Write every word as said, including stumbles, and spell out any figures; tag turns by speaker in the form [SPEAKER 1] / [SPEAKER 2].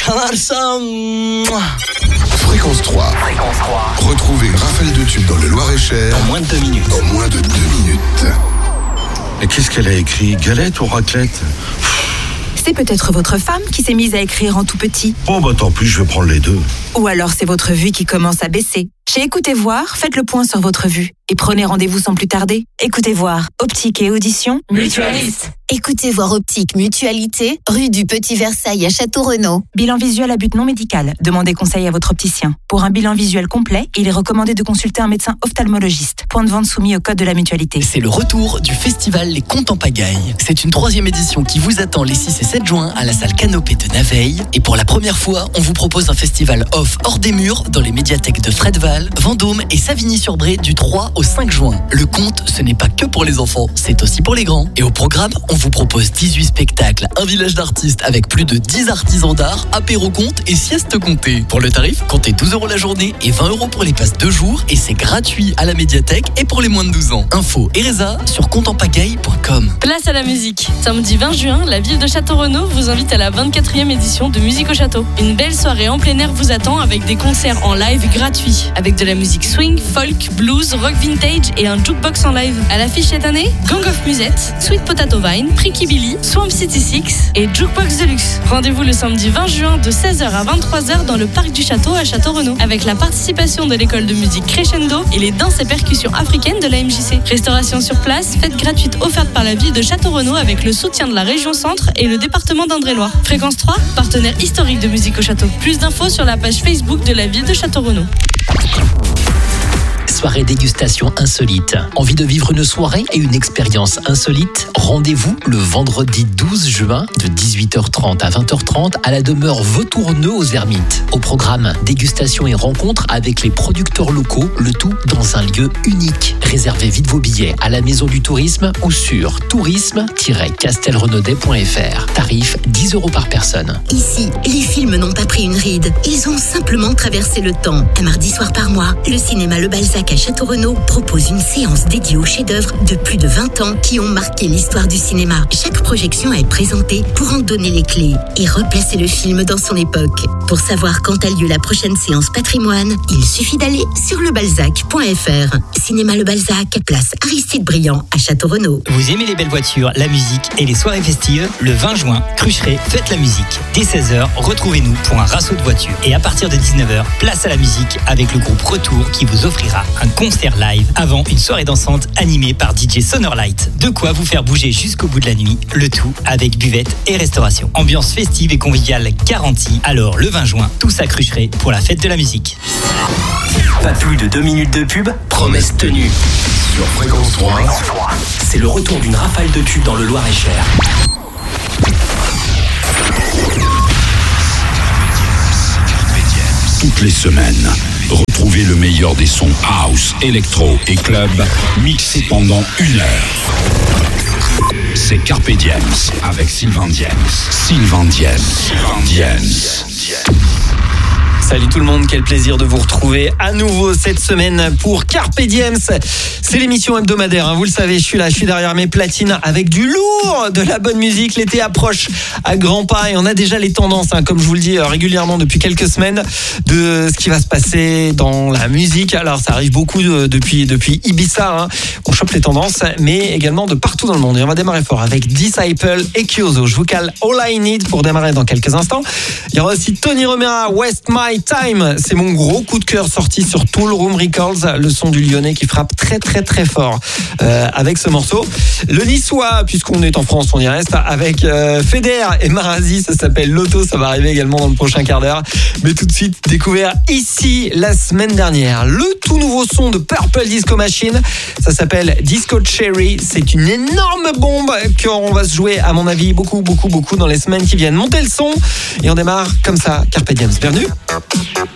[SPEAKER 1] Fréquence trois.
[SPEAKER 2] Fréquence trois.
[SPEAKER 1] Retrouvez Raphaël de Tube dans le Loir-et-Cher.
[SPEAKER 2] En moins de deux minutes.
[SPEAKER 1] En moins de deux minutes.
[SPEAKER 3] Et qu'est-ce qu'elle a écrit? Galette ou raclette?
[SPEAKER 4] C'est peut-être votre femme qui s'est mise à écrire en tout petit.
[SPEAKER 3] Bon, bah tant pis, je vais prendre les deux.
[SPEAKER 4] Ou alors c'est votre vue qui commence à baisser. Chez Écoutez Voir, faites le point sur votre vue et prenez rendez-vous sans plus tarder. Écoutez Voir, optique et audition, mutualiste.
[SPEAKER 5] Écoutez Voir Optique Mutualité, rue du Petit Versailles à Château-Renaud.
[SPEAKER 4] Bilan visuel à but non médical. Demandez conseil à votre opticien. Pour un bilan visuel complet, il est recommandé de consulter un médecin ophtalmologiste. Point de vente soumis au code de la mutualité.
[SPEAKER 6] C'est le retour du festival Les Contes en Pagaille. C'est une troisième édition qui vous attend les six et sept juin à la salle Canopée de Naveil. Et pour la première fois, on vous propose un festival off hors des murs dans les médiathèques de Fredval, Vendôme et Savigny-sur-Bray du trois au cinq juin. Le conte, ce n'est pas que pour les enfants, c'est aussi pour les grands. Et au programme, on vous propose dix-huit spectacles, un village d'artistes avec plus de dix artisans d'art, apéro conte et sieste comptée. Pour le tarif, comptez douze euros la journée et vingt euros pour les passes deux jours et c'est gratuit à la médiathèque et pour les moins de douze ans. Info et résa sur compte en pagaille point com.
[SPEAKER 7] Place à la musique. Samedi vingt juin, la ville de Château-Renaud vous invite à la vingt-quatrième édition de Musique au Château. Une belle soirée en plein air vous attend avec des concerts en live gratuits. Avec de la musique swing, folk, blues, rock vintage et un jukebox en live. À l'affiche cette année, Gang of Musette, Sweet Potato Vine, Pricky Billy, Swamp City Six et Jukebox Deluxe. Rendez-vous le samedi vingt juin de seize heures à vingt-trois heures dans le parc du château à Château-Renaud avec la participation de l'école de musique Crescendo et les danses et percussions africaines de la M J C. Restauration sur place, fête gratuite offerte par la ville de Château-Renaud avec le soutien de la région Centre et le département d'Indre-et-Loire. Fréquence trois, partenaire historique de Musique au Château. Plus d'infos sur la page Facebook de la ville de Château-Renaud.
[SPEAKER 6] Soirée dégustation insolite. Envie de vivre une soirée et une expérience insolite? Rendez-vous le vendredi douze juin de dix-huit heures trente à vingt heures trente à la demeure Vautourneux aux Ermites. Au programme, dégustation et rencontres avec les producteurs locaux, le tout dans un lieu unique. Réservez vite vos billets à la Maison du Tourisme ou sur tourisme tiret castelrenaudet point f r. Tarif dix euros par personne.
[SPEAKER 5] Ici, les films n'ont pas pris une ride. Ils ont simplement traversé le temps. Un mardi soir par mois, le cinéma Le Balzac à Château-Renaud propose une séance dédiée aux chefs-d'œuvre de plus de vingt ans qui ont marqué l'histoire du cinéma. Chaque projection est présentée pour en donner les clés et replacer le film dans son époque. Pour savoir quand a lieu la prochaine séance patrimoine, il suffit d'aller sur le balzac point f r. Cinéma Le Balzac, place Aristide Briand à Château-Renaud.
[SPEAKER 8] Vous aimez les belles voitures, la musique et les soirées festives? Le vingt juin, Crucheret fête la musique. Dès seize heures, retrouvez-nous pour un rassaut de voitures. Et à partir de dix-neuf heures, place à la musique avec le groupe Retour qui vous offrira un concert live avant une soirée dansante animée par D J Sonorlight. De quoi vous faire bouger jusqu'au bout de la nuit, le tout avec buvette et restauration. Ambiance festive et conviviale garantie. Alors le vingt juin, tous à Crucheret pour la fête de la musique.
[SPEAKER 2] Pas plus de deux minutes de pub, promesse tenue.
[SPEAKER 1] Sur Fréquence trois.
[SPEAKER 2] C'est le retour d'une rafale de tubes dans le Loir-et-Cher.
[SPEAKER 9] Toutes les semaines, retrouvez le meilleur des sons house, électro et club mixés pendant une heure. C'est Carpe Diem avec Sylvain Diens. Sylvain Diens. Sylvain Diens.
[SPEAKER 10] Salut tout le monde, quel plaisir de vous retrouver à nouveau cette semaine pour Carpe Diem. C'est l'émission hebdomadaire, hein, vous le savez, je suis là, je suis derrière mes platines avec du lourd, de la bonne musique. L'été approche à grands pas et on a déjà les tendances, hein, comme je vous le dis régulièrement depuis quelques semaines, de ce qui va se passer dans la musique. Alors ça arrive beaucoup de, depuis, depuis Ibiza, hein. On chope les tendances, mais également de partout dans le monde. Et on va démarrer fort avec Disciple et Kyozo. Je vous cale All I Need pour démarrer dans quelques instants. Il y aura aussi Tony Romera, West My Time, c'est mon gros coup de cœur sorti sur Tool Room Records, le son du Lyonnais qui frappe très très très fort euh, avec ce morceau. Le Niçois, puisqu'on est en France, on y reste, avec euh, Feder et Marazi, ça s'appelle Loto, ça va arriver également dans le prochain quart d'heure. Mais tout de suite, découvert ici la semaine dernière, le tout nouveau son de Purple Disco Machine, ça s'appelle Disco Cherry, c'est une énorme bombe qu'on va se jouer à mon avis beaucoup beaucoup beaucoup dans les semaines qui viennent. Montez le son et on démarre comme ça, Carpe Diem, bienvenue.